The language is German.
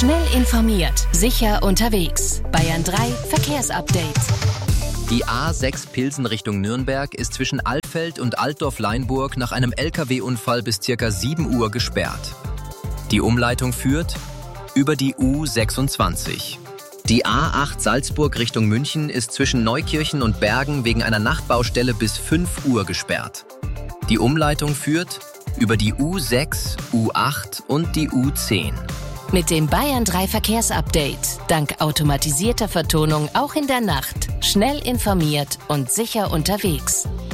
Schnell informiert, sicher unterwegs. Bayern 3 Verkehrsupdate. Die A6 Pilsen Richtung Nürnberg ist zwischen Alfeld und Altdorf-Leinburg nach einem Lkw-Unfall bis ca. 7 Uhr gesperrt. Die Umleitung führt über die U26. Die A8 Salzburg Richtung München ist zwischen Neukirchen und Bergen wegen einer Nachtbaustelle bis 5 Uhr gesperrt. Die Umleitung führt über die U6, U8 und die U10. Mit dem Bayern 3 Verkehrsupdate. Dank automatisierter Vertonung auch in der Nacht. Schnell informiert und sicher unterwegs.